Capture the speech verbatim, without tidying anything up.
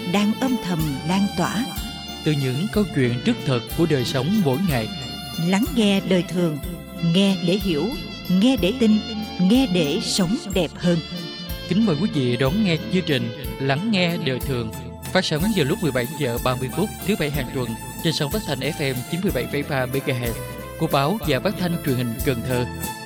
đang âm thầm lan tỏa. Từ những câu chuyện rất thật của đời sống mỗi ngày. Lắng nghe đời thường, nghe để hiểu, nghe để tin, nghe để sống đẹp hơn. Kính mời quý vị đón nghe chương trình Lắng nghe đời thường, phát sóng vào lúc mười bảy giờ ba mươi phút thứ bảy hàng tuần trên sóng phát thanh ép em chín mươi bảy phẩy ba mê ga héc của báo và phát thanh truyền hình Cần Thơ.